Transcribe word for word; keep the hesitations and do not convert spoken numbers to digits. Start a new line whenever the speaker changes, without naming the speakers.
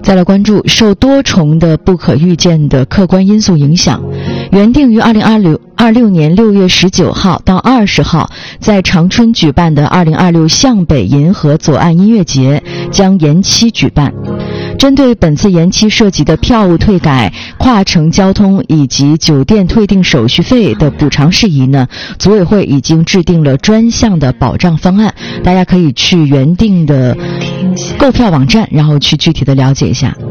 再来关注受多重的不可预见的客观因素影响，原定于二零二六年六月十九号到二十号在长春举办的二零二六向北银河左岸音乐节将延期举办。针对本次延期涉及的票务退改、跨城交通以及酒店退订手续费的补偿事宜呢，组委会已经制定了专项的保障方案，大家可以去原定的购票网站，然后去具体的了解一下。